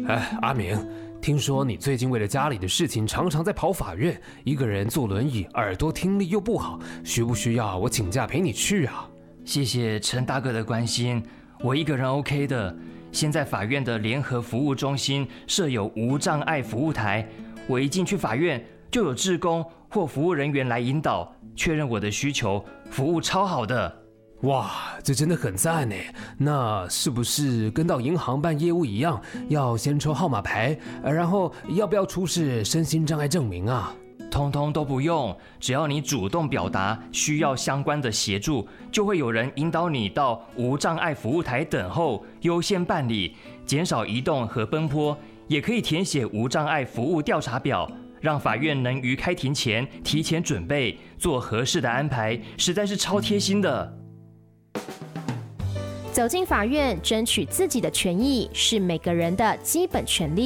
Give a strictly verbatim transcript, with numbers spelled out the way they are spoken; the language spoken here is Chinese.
哎，阿明，听说你最近为了家里的事情，常常在跑法院，一个人坐轮椅，耳朵听力又不好，需不需要我请假陪你去啊？ 谢谢陈大哥的关心，我一个人 OK 的。现在法院的联合服务中心设有无障碍服务台，我一进去法院就有志工或服务人员来引导，确认我的需求，服务超好的。 哇，这真的很赞呢！那是不是跟到银行办业务一样，要先抽号码牌，然后要不要出示身心障碍证明啊？ 通通都不用，只要你主动表达需要相关的协助，就会有人引导你到无障碍服务台等候，优先办理，减少移动和奔波。也可以填写无障碍服务调查表，让法院能于开庭前提前准备，做合适的安排，实在是超贴心的。 走进法院，争取自己的权益是每个人的基本权利。